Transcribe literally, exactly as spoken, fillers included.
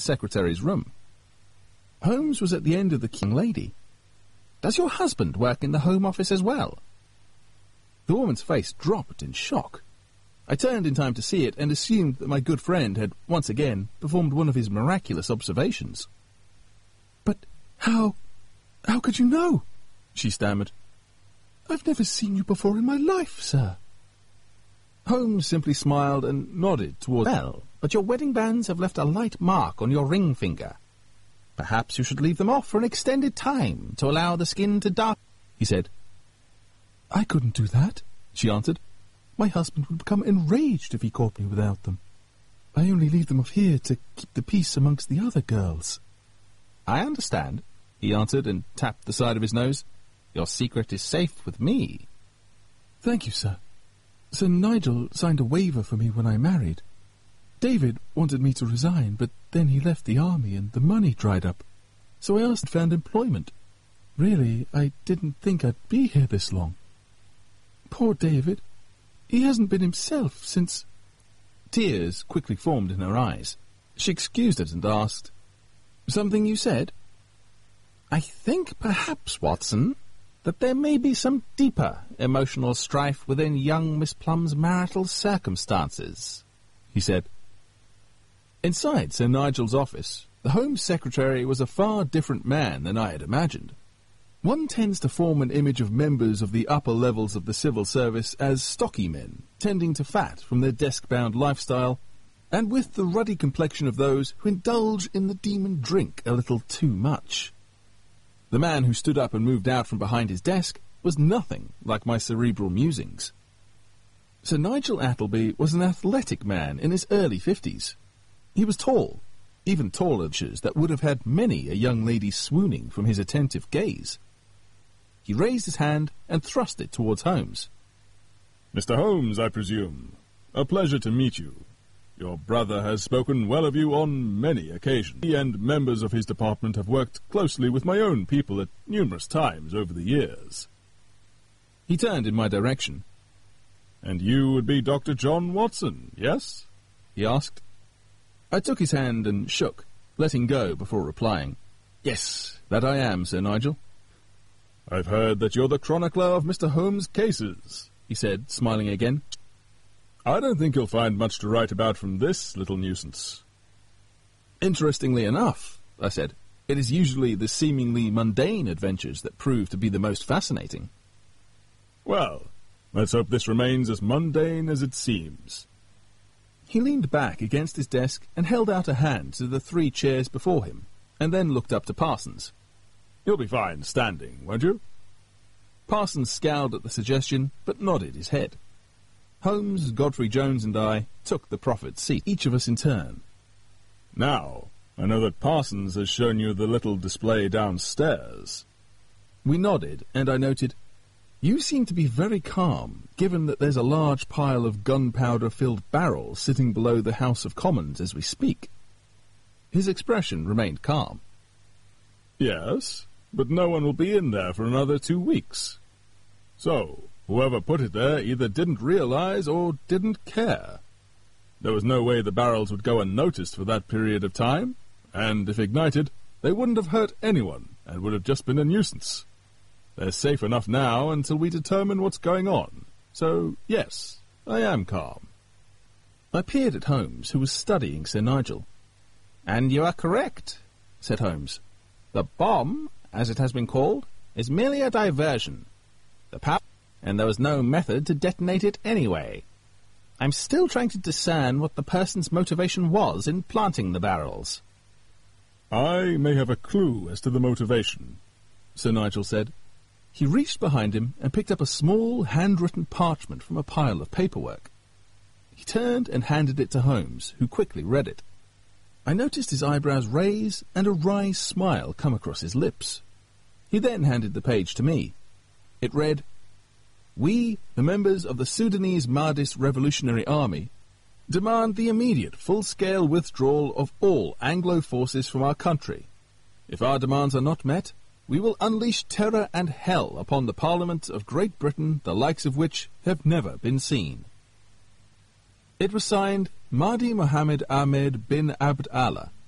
secretary's room. Holmes was at the end of the young lady. "Does your husband work in the Home Office as well?" The woman's face dropped in shock. I turned in time to see it and assumed that my good friend had once again performed one of his miraculous observations. "But how... how could you know?" she stammered. "I've never seen you before in my life, sir." Holmes simply smiled and nodded towards... "Well, but your wedding bands have left a light mark on your ring finger. Perhaps you should leave them off for an extended time to allow the skin to darken," he said. "I couldn't do that," she answered. "My husband would become enraged if he caught me without them. I only leave them off here to keep the peace amongst the other girls." "I understand," he answered and tapped the side of his nose. "Your secret is safe with me." "Thank you, sir. Sir Nigel signed a waiver for me when I married. David wanted me to resign, but then he left the army and the money dried up. So I asked and found employment. Really, I didn't think I'd be here this long. Poor David. He hasn't been himself since..." Tears quickly formed in her eyes. She excused it and asked, "Something you said?" "I think perhaps, Watson, that there may be some deeper emotional strife within young Miss Plum's marital circumstances," he said. Inside Sir Nigel's office, the Home Secretary was a far different man than I had imagined. One tends to form an image of members of the upper levels of the civil service as stocky men, tending to fat from their desk-bound lifestyle, and with the ruddy complexion of those who indulge in the demon drink a little too much. The man who stood up and moved out from behind his desk was nothing like my cerebral musings. Sir Nigel Appleby was an athletic man in his early fifties. He was tall, even taller that would have had many a young lady swooning from his attentive gaze. He raised his hand and thrust it towards Holmes. "Mister Holmes, I presume. A pleasure to meet you. Your brother has spoken well of you on many occasions. He and members of his department have worked closely with my own people at numerous times over the years." He turned in my direction. "And you would be Doctor John Watson, yes?" he asked. I took his hand and shook, letting go before replying. "Yes, that I am, Sir Nigel." "I've heard that you're the chronicler of Mister Holmes' cases," he said, smiling again. "I don't think you'll find much to write about from this little nuisance." "Interestingly enough," I said, "it is usually the seemingly mundane adventures that prove to be the most fascinating." "Well, let's hope this remains as mundane as it seems." He leaned back against his desk and held out a hand to the three chairs before him, and then looked up to Parsons. "You'll be fine standing, won't you?" Parsons scowled at the suggestion, but nodded his head. Holmes, Godfrey Jones, and I took the proffered seat, each of us in turn. "Now, I know that Parsons has shown you the little display downstairs." We nodded, and I noted, "You seem to be very calm, given that there's a large pile of gunpowder-filled barrels sitting below the House of Commons as we speak." His expression remained calm. "Yes, but no one will be in there for another two weeks. So, whoever put it there either didn't realize or didn't care. There was no way the barrels would go unnoticed for that period of time, and if ignited, they wouldn't have hurt anyone and would have just been a nuisance. They're safe enough now until we determine what's going on. So, yes, I am calm." I peered at Holmes, who was studying Sir Nigel. "And you are correct," said Holmes. "The bomb, as it has been called, is merely a diversion. The power, and there was no method to detonate it anyway. I'm still trying to discern what the person's motivation was in planting the barrels." "I may have a clue as to the motivation," Sir Nigel said. He reached behind him and picked up a small, handwritten parchment from a pile of paperwork. He turned and handed it to Holmes, who quickly read it. I noticed his eyebrows raise and a wry smile come across his lips. He then handed the page to me. It read, "We, the members of the Sudanese Mahdist Revolutionary Army, demand the immediate full-scale withdrawal of all Anglo forces from our country. If our demands are not met, we will unleash terror and hell upon the Parliament of Great Britain, the likes of which have never been seen." It was signed Mahdi Mohammed Ahmed bin Abd Allah,